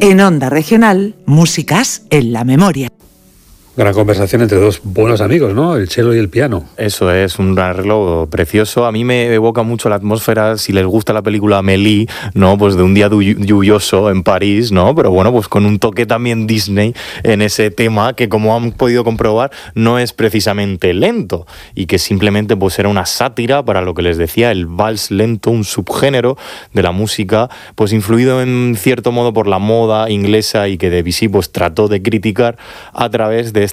En Onda Regional, músicas en la memoria. Gran conversación entre dos buenos amigos, ¿no? El cello y el piano. Eso es, un arreglo precioso. A mí me evoca mucho la atmósfera, si les gusta la película Amélie, ¿no? Pues de un día lluvioso en París, ¿no? Pero bueno, pues con un toque también Disney en ese tema que, como han podido comprobar, no es precisamente lento y que simplemente pues era una sátira para lo que les decía, el vals lento, un subgénero de la música, pues influido en cierto modo por la moda inglesa y que Debussy pues trató de criticar a través de